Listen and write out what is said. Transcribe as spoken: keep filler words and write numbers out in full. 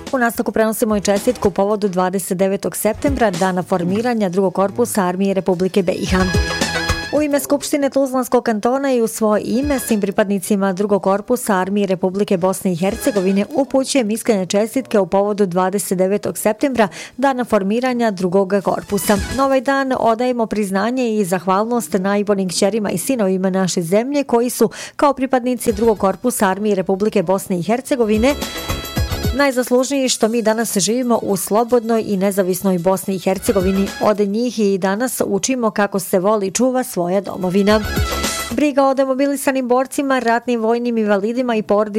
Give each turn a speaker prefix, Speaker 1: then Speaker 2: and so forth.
Speaker 1: U nastavku prenosimo i čestitku povodu dvadeset devetog septembra, dana formiranja drugog korpusa Armije Republike B i H. U ime Skupštine Tuzlanskog kantona i u svoje ime svim pripadnicima drugog korpusa Armije Republike Bosne i Hercegovine upućujem iskrene čestitke u povodu dvadeset devetog septembra, dana formiranja drugog korpusa. Na ovaj dan odajemo priznanje i zahvalnost najboljim kćerima i sinovima naše zemlje koji su kao pripadnici drugog korpusa Armije Republike Bosne i Hercegovine najzaslužniji što mi danas živimo u slobodnoj i nezavisnoj Bosni i Hercegovini. Od njih i danas učimo kako se voli i čuva svoja domovina. Briga o demobilisanim borcima, ratnim vojnim invalidima i porodici